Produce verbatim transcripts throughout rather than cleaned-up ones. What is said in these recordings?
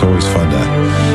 It's always fun to,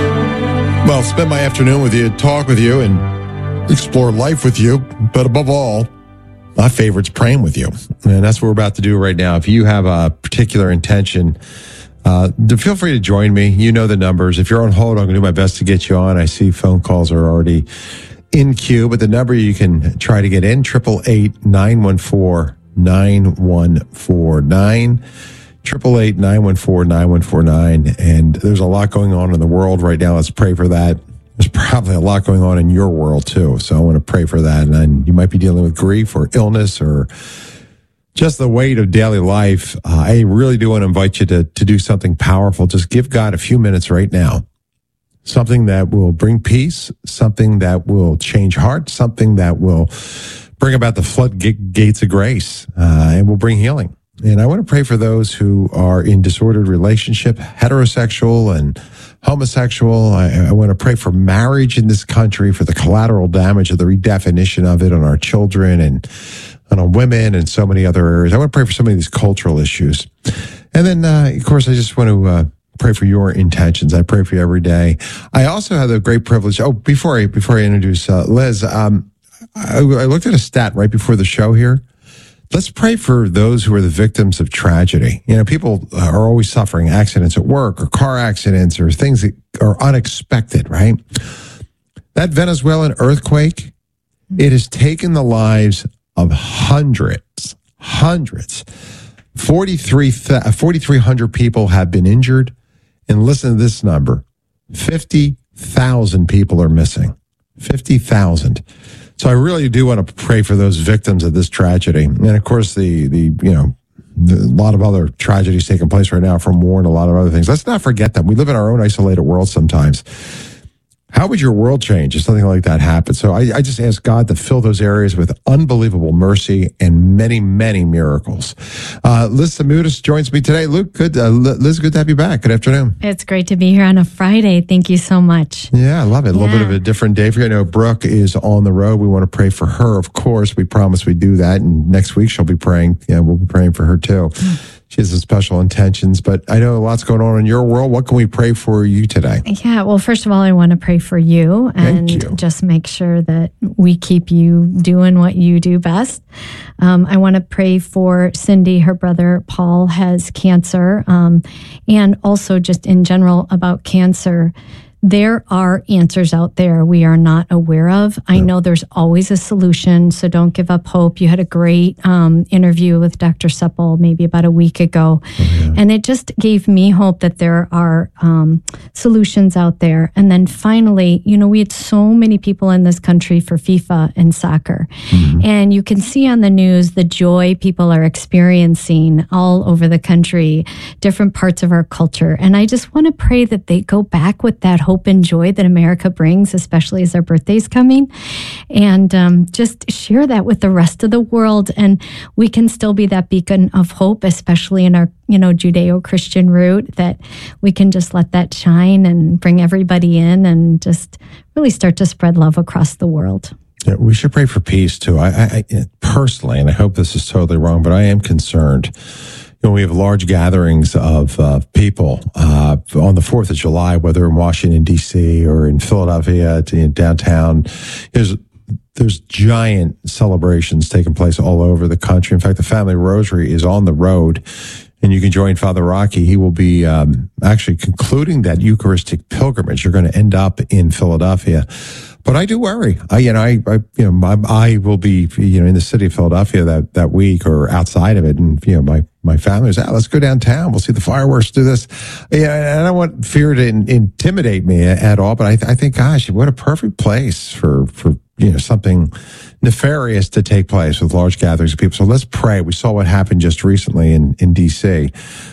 well, spend my afternoon with you, talk with you, and explore life with you. But above all, my favorite's praying with you. And that's what we're about to do right now. If you have a particular intention, uh, feel free to join me. You know the numbers. If you're on hold, I'm going to do my best to get you on. I see phone calls are already in queue, but the number you can try to get in, eight eight eight, nine one four, nine one four nine. eight eight eight, nine one four, nine one four nine. And there's a lot going on in the world right now. Let's pray for that. There's probably a lot going on in your world too. So I want to pray for that. And then you might be dealing with grief or illness or just the weight of daily life. Uh, I really do want to invite you to, to do something powerful. Just give God a few minutes right now. Something that will bring peace, something that will change hearts, something that will bring about the floodgates of grace, uh, and will bring healing. And I want to pray for those who are in disordered relationship, heterosexual and homosexual. I, I want to pray for marriage in this country, for the collateral damage of the redefinition of it on our children and, and on women and so many other areas. I want to pray for some of these cultural issues. And then, uh, of course, I just want to uh, pray for your intentions. I pray for you every day. I also have the great privilege. Oh, before I, before I introduce uh, Liz, um, I, I looked at a stat right before the show here. Let's pray for those who are the victims of tragedy. You know, people are always suffering accidents at work or car accidents or things that are unexpected, right? That Venezuelan earthquake, it has taken the lives of hundreds, hundreds. forty-three, forty-three hundred people have been injured. And listen to this number, fifty thousand people are missing. fifty thousand. So I really do want to pray for those victims of this tragedy. And of course, the, the you know, the, a lot of other tragedies taking place right now from war and a lot of other things. Let's not forget them. We live in our own isolated world sometimes. How would your world change if something like that happened? So I, I just ask God to fill those areas with unbelievable mercy and many, many miracles. Uh, Liz Samudis joins me today. Luke, good. Uh, Liz, good to have you back. Good afternoon. It's great to be here on a Friday. Thank you so much. Yeah, I love it. A little yeah. bit of a different day for you. I know Brooke is on the road. We want to pray for her, of course. We promise we do that. And next week she'll be praying. Yeah, we'll be praying for her too. Mm. She has some special intentions, but I know lots going on in your world. What can we pray for you today? Yeah, well, first of all, I want to pray for you and you. just make sure that we keep you doing what you do best. Um, I want to pray for Cindy. Her brother, Paul, has cancer, um, and also just in general about cancer. There are answers out there we are not aware of. I know there's always a solution, so don't give up hope. You had a great um, interview with Doctor Supple maybe about a week ago, oh, yeah. and it just gave me hope that there are um, solutions out there. And then finally, you know, we had so many people in this country for FIFA and soccer, mm-hmm. and you can see on the news the joy people are experiencing all over the country, different parts of our culture. And I just want to pray that they go back with that hope and joy that America brings, especially as our birthday's coming, and um, just share that with the rest of the world. And we can still be that beacon of hope, especially in our, you know, Judeo-Christian root, that we can just let that shine and bring everybody in and just really start to spread love across the world. Yeah, we should pray for peace too. I, I, I personally, and I hope this is totally wrong, but I am concerned. You know, we have large gatherings of uh, people uh, on the fourth of July, whether in Washington, D C or in Philadelphia, in downtown. There's, there's giant celebrations taking place all over the country. In fact, the Family Rosary is on the road, and you can join Father Rocky. He will be um, actually concluding that Eucharistic pilgrimage. You're going to end up in Philadelphia. But I do worry. I, you know, I, I you know, my, I will be, you know, in the city of Philadelphia that, that week or outside of it. And, you know, my, my family is out. Let's go downtown. We'll see the fireworks, do this. Yeah. I don't want fear to in, intimidate me at all, but I, I think, gosh, what a perfect place for, for, you know, something nefarious to take place with large gatherings of people. So let's pray. We saw what happened just recently in, in D C.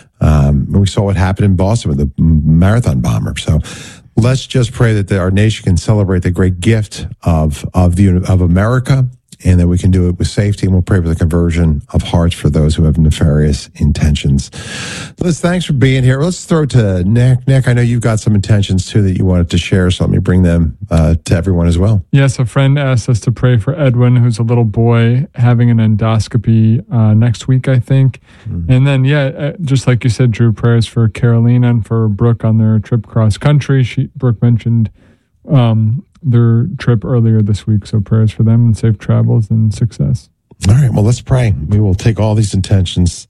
Um, we saw what happened in Boston with the marathon bomber. So let's just pray that the, our nation can celebrate the great gift of of the of America and that we can do it with safety. And we'll pray for the conversion of hearts for those who have nefarious intentions. Liz, thanks for being here. Let's throw it to Nick. Nick, I know you've got some intentions too that you wanted to share, so let me bring them uh, to everyone as well. Yes, a friend asked us to pray for Edwin, who's a little boy having an endoscopy uh, next week, I think. Mm-hmm. And then, yeah, uh, just like you said, Drew, prayers for Carolina and for Brooke on their trip cross country. She, Brooke mentioned um, their trip earlier this week, so prayers for them and safe travels and success. All right, well, let's pray. We will take all these intentions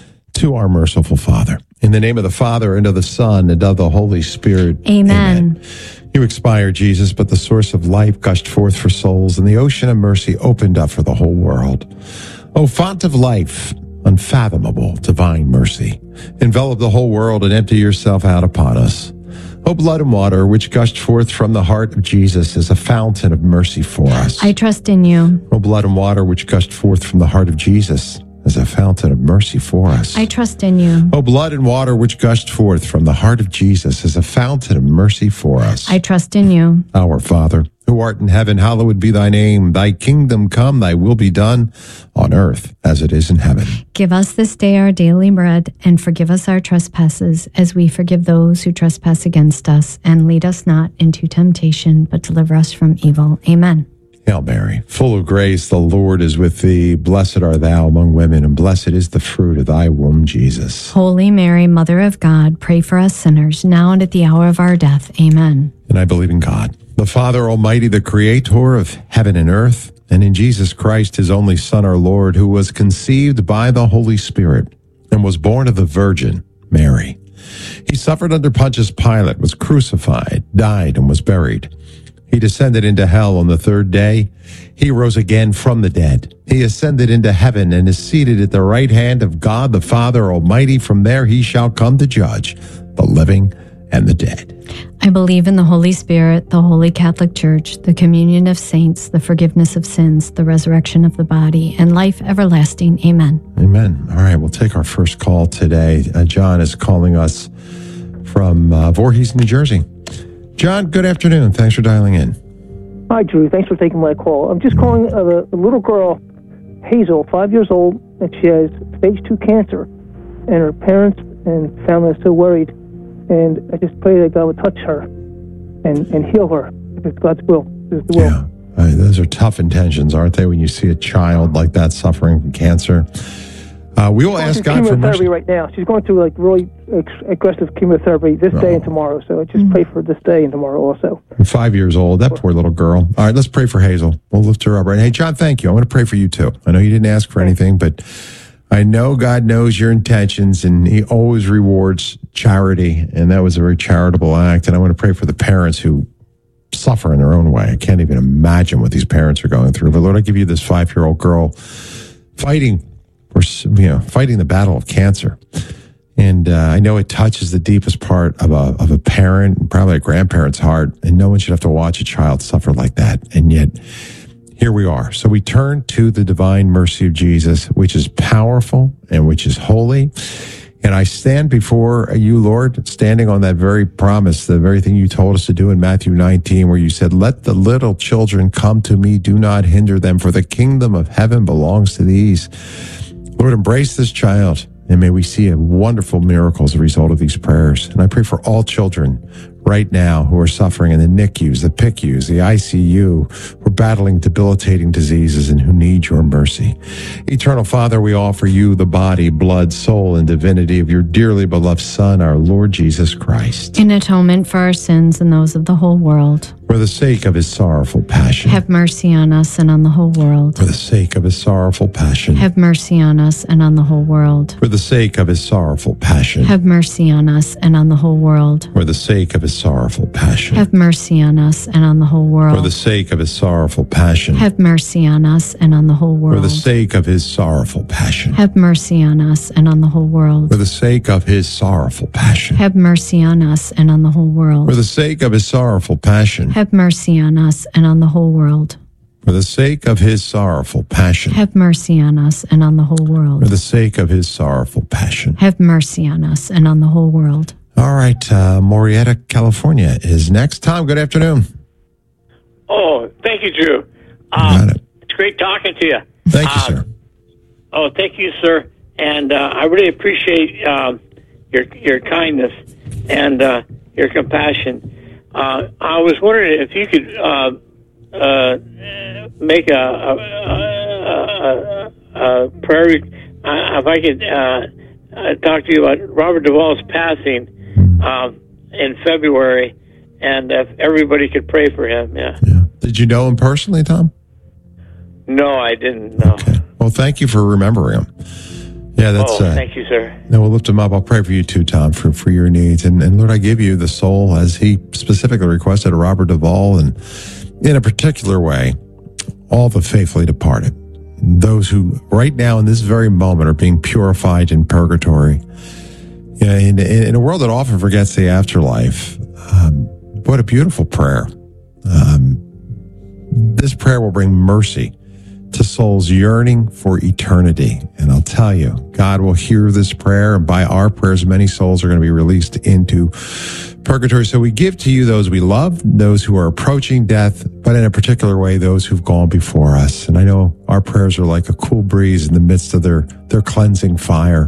to our merciful Father. In the name of the Father, and of the Son, and of the Holy Spirit. Amen. Amen. You expired, Jesus, but the source of life gushed forth for souls, and the ocean of mercy opened up for the whole world. O font of life, unfathomable divine mercy, envelop the whole world and empty yourself out upon us. O blood and water, which gushed forth from the heart of Jesus as a fountain of mercy for us. I trust in you. O blood and water, which gushed forth from the heart of Jesus as a fountain of mercy for us. I trust in you. O blood and water, which gushed forth from the heart of Jesus as a fountain of mercy for us. I trust in you. Our Father, who art in heaven, hallowed be thy name. Thy kingdom come, thy will be done on earth as it is in heaven. Give us this day our daily bread, and forgive us our trespasses, as we forgive those who trespass against us. And lead us not into temptation, but deliver us from evil. Amen. Hail Mary, full of grace, the Lord is with thee. Blessed art thou among women, and blessed is the fruit of thy womb, Jesus. Holy Mary, Mother of God, pray for us sinners, now and at the hour of our death. Amen. And I believe in God, the Father Almighty, the Creator of heaven and earth, and in Jesus Christ, his only Son, our Lord, who was conceived by the Holy Spirit and was born of the Virgin Mary. He suffered under Pontius Pilate, was crucified, died, and was buried. He descended into hell on the third day. He rose again from the dead. He ascended into heaven and is seated at the right hand of God the Father Almighty. From there he shall come to judge the living and the dead. I believe in the Holy Spirit, the Holy Catholic Church, the communion of saints, the forgiveness of sins, the resurrection of the body, and life everlasting. Amen. Amen. All right, we'll take our first call today. Uh, John is calling us from uh, Voorhees, New Jersey. John, good afternoon. Thanks for dialing in. Hi, Drew. Thanks for taking my call. I'm just calling a, a little girl, Hazel, five years old, and she has stage two cancer. And her parents and family are so worried. And I just pray that God would touch her and, and heal her. If it's God's will, it's the will. Yeah. Uh, those are tough intentions, aren't they, when you see a child like that suffering from cancer? Uh, we will ask God for mercy. Chemotherapy right now. She's going through like really ex- aggressive chemotherapy this oh. day and tomorrow. So I just mm-hmm. pray for this day and tomorrow also. Five years old. That poor little girl. All right, let's pray for Hazel. We'll lift her up. Right. Hey, John, thank you. I'm going to pray for you too. I know you didn't ask for anything, but I know God knows your intentions, and he always rewards charity. And that was a very charitable act. And I want to pray for the parents who suffer in their own way. I can't even imagine what these parents are going through. But Lord, I give you this five-year-old girl fighting Or, you know, fighting the battle of cancer. And uh, I know it touches the deepest part of a of a parent, and probably a grandparent's heart, and no one should have to watch a child suffer like that. And yet, here we are. So we turn to the divine mercy of Jesus, which is powerful and which is holy. And I stand before you, Lord, standing on that very promise, the very thing you told us to do in Matthew nineteen, where you said, let the little children come to me, do not hinder them, for the kingdom of heaven belongs to these. Lord, embrace this child, and may we see a wonderful miracle as a result of these prayers. And I pray for all children right now who are suffering in the N I C Us, the P I C Us, the I C U, who are battling debilitating diseases and who need your mercy. Eternal Father, we offer you the body, blood, soul, and divinity of your dearly beloved Son, our Lord Jesus Christ. In atonement for our sins and those of the whole world. For the sake of his sorrowful passion. Have mercy on us and on the whole world. For the sake of his sorrowful passion. Have mercy on us and on the whole world. For the sake of his sorrowful passion. Have mercy on us and on the whole world. For the sake of his sorrowful passion. Have mercy on us and on the whole world. For the sake of his sorrowful passion. Have mercy on us and on the whole world. For the sake of his sorrowful passion. Have mercy on us and on the whole world. For the sake of his sorrowful passion. Have mercy on us and on the whole world. For the sake of his sorrowful passion. Have mercy on us and on the whole world. For the sake of his sorrowful passion. Have mercy on us and on the whole world. For the sake of his sorrowful passion. Have mercy on us and on the whole world. All right, uh, Morietta, California is next. Tom, good afternoon. Oh, thank you, Drew. Um, Got it. It's great talking to you. Thank you, uh, sir. Oh, thank you, sir. And uh, I really appreciate uh, your your kindness and uh, your compassion. Uh, I was wondering if you could uh, uh, make a, a, a, a, a prayer. Uh, if I could uh, uh, talk to you about Robert Duvall's passing um, in February, and if everybody could pray for him. Yeah. yeah. Did you know him personally, Tom? No, I didn't know. Okay. Well, thank you for remembering him. Yeah, that's. Oh, uh, thank you, sir. No, we'll lift him up. I'll pray for you too, Tom, for, for your needs. And, and Lord, I give you the soul as he specifically requested of Robert Duvall, and in a particular way, all the faithfully departed. Those who right now in this very moment are being purified in purgatory. Yeah, in, in a world that often forgets the afterlife, um, what a beautiful prayer. Um, this prayer will bring mercy to souls yearning for eternity. And I'll tell you, God will hear this prayer, and by our prayers, many souls are going to be released into purgatory. So we give to you those we love, those who are approaching death, but in a particular way, those who've gone before us. And I know our prayers are like a cool breeze in the midst of their, their cleansing fire.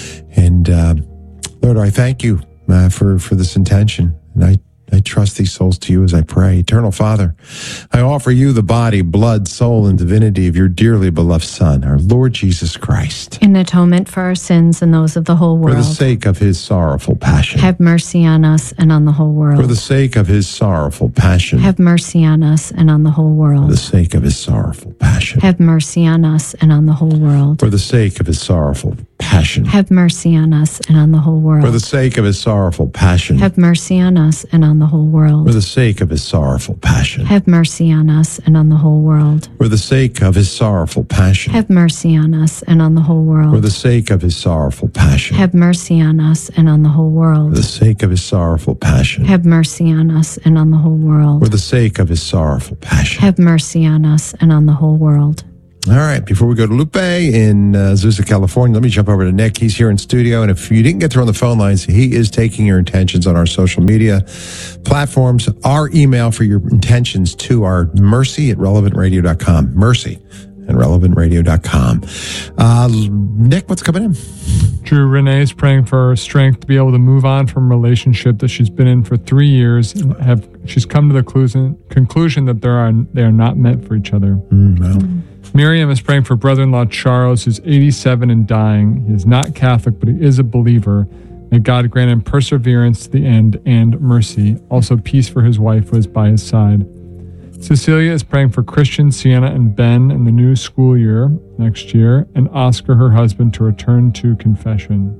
And uh, Lord, I thank you uh, for, for this intention. And I I trust these souls to you as I pray. Eternal Father, I offer you the body, blood, soul, and divinity of your dearly beloved Son, our Lord Jesus Christ. In atonement for our sins and those of the whole world. For the sake of his sorrowful passion. Have mercy on us and on the whole world. For the sake of his sorrowful passion. Have mercy on us and on the whole world. For the sake of his sorrowful passion. Have mercy on us and on the whole world. For the sake of his sorrowful passion. Have mercy on us and on the whole world. For the sake of his sorrowful passion. Have mercy on us and on the whole world. For the sake of his sorrowful passion. Have mercy on us and on the whole world. For the sake of his sorrowful passion. Have mercy on us and on the whole world. For the sake of his sorrowful passion. Have mercy on us and on the whole world. For the sake of his sorrowful passion. Have mercy on us and on the whole world. For the sake of his sorrowful passion. Have mercy on us and on the whole world. All right, before we go to Lupe in uh, Azusa, California, let me jump over to Nick. He's here in studio, and if you didn't get through on the phone lines, he is taking your intentions on our social media platforms. Our email for your intentions to our mercy at relevant radio dot com. Mercy at relevant radio dot com. Uh, Nick, what's coming in? Drew, Renee is praying for her strength to be able to move on from a relationship that she's been in for three years. And have she's come to the conclusion, conclusion that there are they are not meant for each other. Mm, well. Miriam is praying for brother-in-law Charles, who's eighty-seven and dying. He is not Catholic, but he is a believer. May God grant him perseverance to the end and mercy. Also, peace for his wife who is by his side. Cecilia is praying for Christian, Sienna, and Ben in the new school year next year, and Oscar, her husband, to return to confession.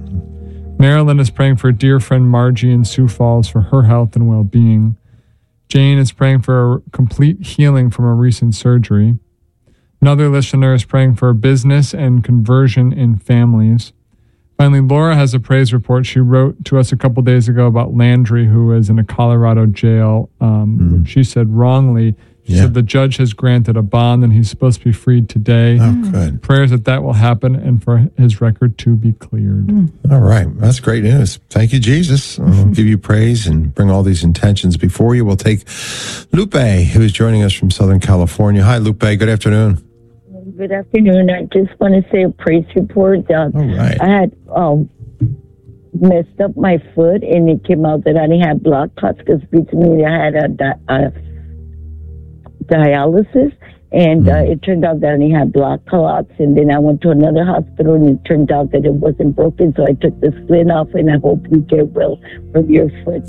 Marilyn is praying for dear friend Margie in Sioux Falls for her health and well-being. Jane is praying for a complete healing from a recent surgery. Another listener is praying for business and conversion in families. Finally, Laura has a praise report. She wrote to us a couple days ago about Landry, who is in a Colorado jail. Um, mm. She said wrongly. She yeah. said the judge has granted a bond and he's supposed to be freed today. Oh, good. Prayers that that will happen and for his record to be cleared. Mm. All right. That's great news. Thank you, Jesus. I'll give you praise and bring all these intentions before you. We'll take Lupe, who is joining us from Southern California. Hi, Lupe. Good afternoon. Good afternoon. I just want to say a praise report. Uh, All right. I had um, messed up my foot, and it came out that I didn't have blood clots because recently I had a, di- a dialysis, and mm. uh, it turned out that I didn't have blood clots. And then I went to another hospital, and it turned out that it wasn't broken. So I took the splint off, and I hope you get well from your foot.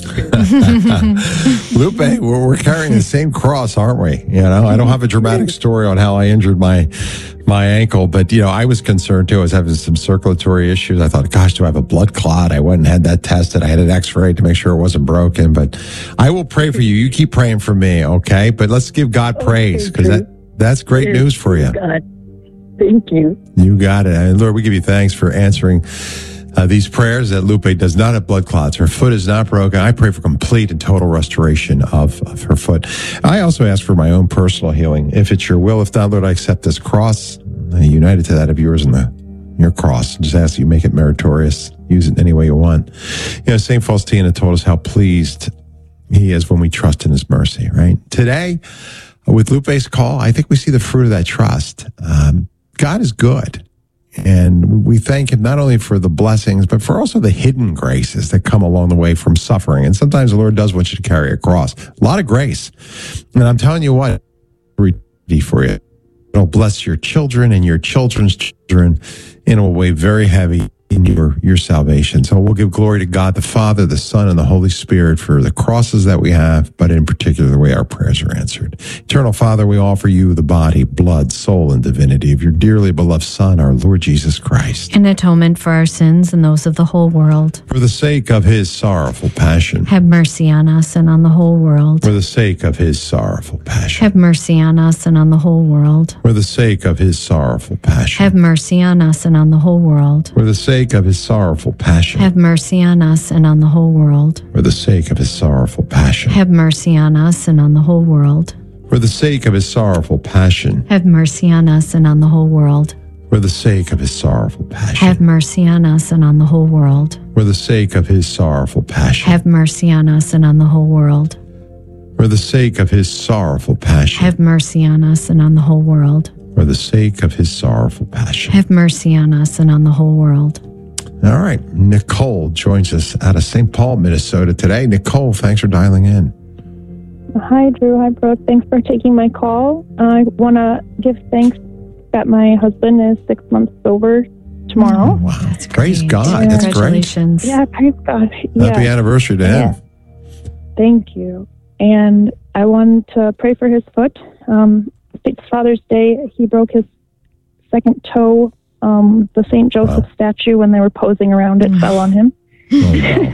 Lupe, we're, we're carrying the same cross, aren't we? You know, I don't have a dramatic story on how I injured my my ankle, but you know, I was concerned too. I was having some circulatory issues. I thought, gosh, do I have a blood clot? I went and had that tested. I had an x-ray to make sure it wasn't broken, but I will pray for you. You keep praying for me, okay? But let's give God okay, praise, because that, that's great Cheers, news for you. God. Thank you. You got it. And Lord, we give you thanks for answering Uh, these prayers that Lupe does not have blood clots. Her foot is not broken. I pray for complete and total restoration of, of her foot. I also ask for my own personal healing. If it's your will, if not, Lord, I accept this cross, uh, united to that of yours in the your cross. Just ask that you make it meritorious. Use it any way you want. You know, Saint Faustina told us how pleased he is when we trust in his mercy, right? Today, with Lupe's call, I think we see the fruit of that trust. Um, God is good. And we thank him not only for the blessings, but for also the hidden graces that come along the way from suffering. And sometimes the Lord does want you to carry a cross. A lot of grace. And I'm telling you what, for you. It'll bless your children and your children's children in a way very heavy in your, your salvation. So we'll give glory to God, the Father, the Son, and the Holy Spirit for the crosses that we have, but in particular, the way our prayers are answered. Eternal Father, we offer you the body, blood, soul, and divinity of your dearly beloved Son, our Lord Jesus Christ. In atonement for our sins and those of the whole world. For the sake of his sorrowful passion. Have mercy on us and on the whole world. For the sake of his sorrowful passion. Have mercy on us and on the whole world. For the sake of his sorrowful passion. Have mercy on us and on the whole world. For the sake of his sorrowful passion. Have mercy on us and on the whole world. For the sake of his sorrowful passion. Have mercy on us and on the whole world. For the sake of his sorrowful passion. Have mercy on us and on the whole world. For the sake of his sorrowful passion. Have mercy on us and on the whole world. For the sake of his sorrowful passion. Have mercy on us and on the whole world. For the sake of his sorrowful passion. Have mercy on us and on the whole world. For the sake of his sorrowful passion. Have mercy on us and on the whole world. All right. Nicole joins us out of Saint Paul, Minnesota today. Nicole, thanks for dialing in. Hi, Drew. Hi, Brooke. Thanks for taking my call. I want to give thanks that my husband is six months sober tomorrow. Oh, wow. That's Praise great. God. Yeah. That's great. Congratulations. Yeah, praise God. Yeah. Happy anniversary to him. Yeah. Thank you. And I wanted to pray for his foot. Um, it's Father's Day. He broke his second toe. Um, the Saint Joseph Wow. statue, when they were posing around it, fell on him. Oh, wow.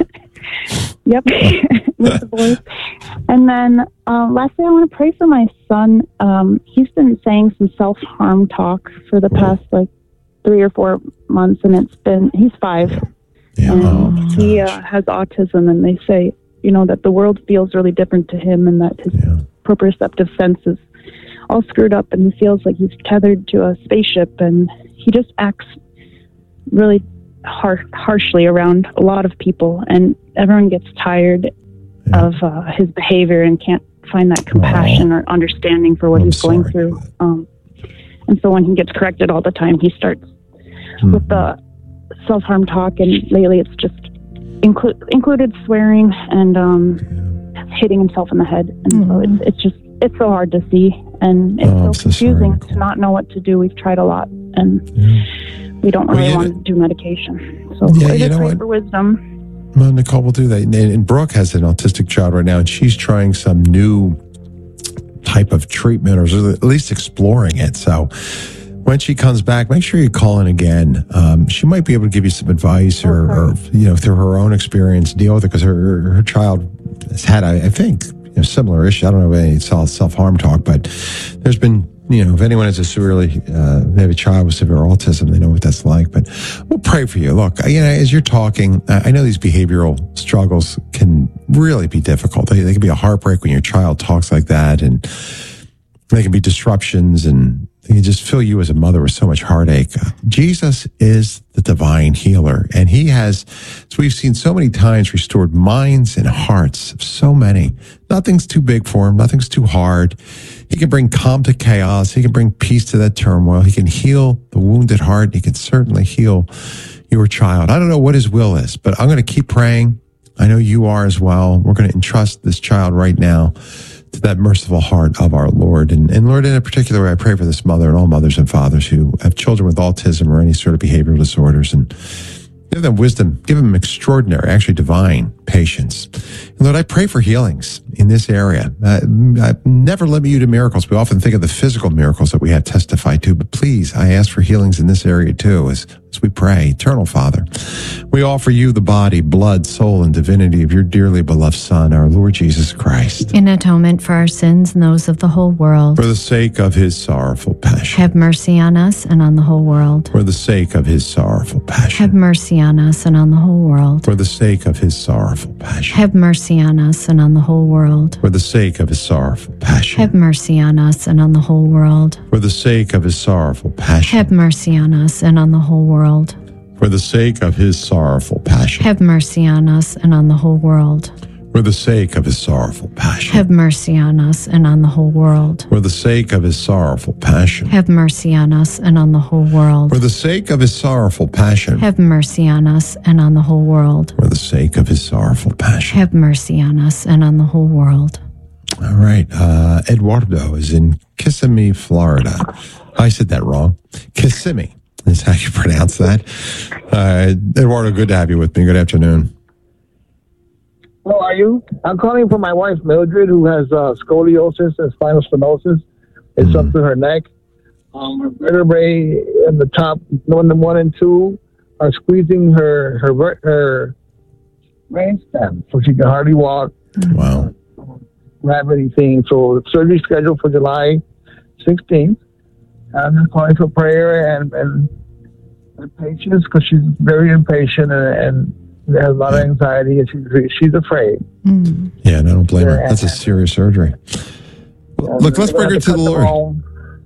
Yep, with the boys. And then uh, lastly, I want to pray for my son. Um, he's been saying some self-harm talk for the past like three or four months, and it's been, he's five. Yeah. And Oh, my he uh, gosh. has autism, and they say, you know, that the world feels really different to him, and that his Yeah. proprioceptive sense is all screwed up, and he feels like he's tethered to a spaceship, and he just acts really har- harshly around a lot of people, and everyone gets tired Yeah. of uh, his behavior and can't find that compassion or understanding for what I'm he's going sorry. through. Um, and so when he gets corrected all the time, he starts Mhm. with the self-harm talk, and lately it's just inclu- included swearing and um, hitting himself in the head. And so Mhm. it's, it's just, it's so hard to see, and it's Oh, I'm so so sorry, confusing Nicole. to not know what to do. We've tried a lot, and Yeah. we don't Well, really you want know- to do medication. So Yeah, I you just know pray what? for wisdom. Well, Nicole will do that. And, and Brooke has an autistic child right now, and she's trying some new type of treatment, or at least exploring it. So when she comes back, make sure you call in again. Um, she might be able to give you some advice, or, or you know, through her own experience, deal with it, because her her child has had, I, I think, you know, similar issue. I don't know if any self harm talk, but there's been. You know, if anyone has a severely, uh, they have a child with severe autism, they know what that's like. But we'll pray for you. Look, you know, as you're talking, I know these behavioral struggles can really be difficult. They, they can be a heartbreak when your child talks like that, and they can be disruptions, and they can just fill you as a mother with so much heartache. Jesus is the divine healer, and he has, as we've seen so many times, restored minds and hearts of so many. Nothing's too big for him. Nothing's too hard. He can bring calm to chaos. He can bring peace to that turmoil. He can heal the wounded heart. He can certainly heal your child. I don't know what his will is, but I'm going to keep praying. I know you are as well. We're going to entrust this child right now to that merciful heart of our Lord. And, and Lord, in a particular way, I pray for this mother and all mothers and fathers who have children with autism or any sort of behavioral disorders, and give them wisdom, give them extraordinary, actually divine patience. And Lord, I pray for healings in this area. Uh, I never limit you to miracles. We often think of the physical miracles that we have testified to, but please, I ask for healings in this area too, as, as we pray. Eternal Father, we offer you the body, blood, soul, and divinity of your dearly beloved Son, our Lord Jesus Christ. In atonement for our sins and those of the whole world. For the sake of his sorrowful passion. Have mercy on us and on the whole world. For the sake of his sorrowful passion. Have mercy on us and on the whole world. For the sake of his sorrowful passion. Have mercy on us and on the whole world. For the sake of his sorrowful passion. Have mercy on us and on the whole world. For the sake of his sorrowful passion. Have mercy on us and on the whole world. For the sake of his sorrowful passion. Have mercy on us and on the whole world. For the sake of his sorrowful passion. Have mercy on us and on the whole world. For the sake of his sorrowful passion. Have mercy on us and on the whole world. For the sake of his sorrowful passion. Have mercy on us and on the whole world. For the sake of his sorrowful passion. Have mercy on us and on the whole world. All right. Uh, Eduardo is in Kissimmee, Florida. I said that wrong. Kissimmee is how you pronounce that. Uh, Eduardo, good to have you with me. Good afternoon. How are you? I'm calling for my wife, Mildred, who has uh, scoliosis and spinal stenosis. It's mm-hmm. up to her neck. Um, her vertebrae in the top, one, one and two, are squeezing her her her brain stem, so she can hardly walk. Wow. Grab anything. So surgery scheduled for July sixteenth. I'm just calling for prayer and, and, and patience, because she's very impatient and, and has a lot of anxiety, and she's she's afraid. Mm. Yeah, and I don't blame her. That's a serious surgery. Well, look, let's bring her to the Lord.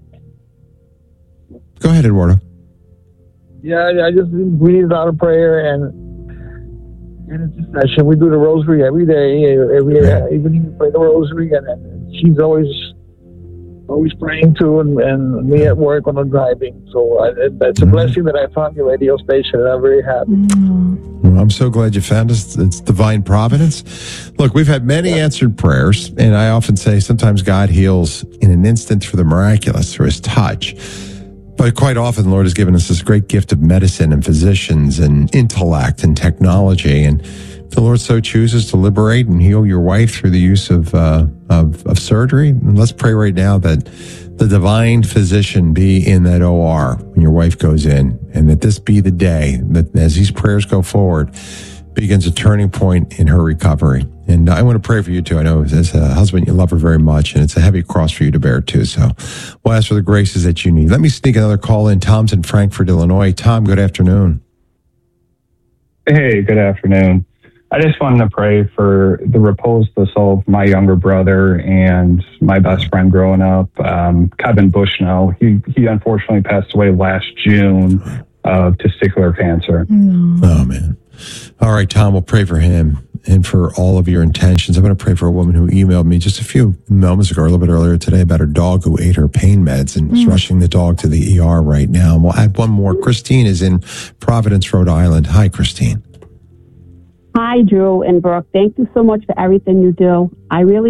Go ahead, Eduardo. Yeah, I just we need a lot of prayer and and intercession. We do the rosary every day, every yeah. evening. We pray the rosary, and, and she's always always praying too, and, and me at work when I'm driving. So I, it's a mm-hmm. blessing that I found your radio station, and I'm very happy. Mm-hmm. Well, I'm so glad you found us. It's divine providence. Look, we've had many answered prayers, and I often say sometimes God heals in an instant through the miraculous, through his touch. But quite often, the Lord has given us this great gift of medicine and physicians and intellect and technology. And if the Lord so chooses to liberate and heal your wife through the use of, uh, of, of surgery, and let's pray right now that the divine physician be in that O R when your wife goes in, and that this be the day that as these prayers go forward, begins a turning point in her recovery. And I want to pray for you too. I know as a husband, you love her very much, and it's a heavy cross for you to bear too. So we'll ask for the graces that you need. Let me sneak another call in. Tom's in Frankfort, Illinois. Tom, good afternoon. Hey, good afternoon. I just wanted to pray for the repose of the soul of my younger brother and my best friend growing up, um, Kevin Bushnell. He, he unfortunately passed away last June of testicular cancer. Mm. Oh, man. All right, Tom, we'll pray for him and for all of your intentions. I'm going to pray for a woman who emailed me just a few moments ago, or a little bit earlier today, about her dog who ate her pain meds and is mm. rushing the dog to the E R right now. And we'll add one more. Christine is in Providence, Rhode Island. Hi, Christine. Hi, Drew and Brooke. Thank you so much for everything you do. I really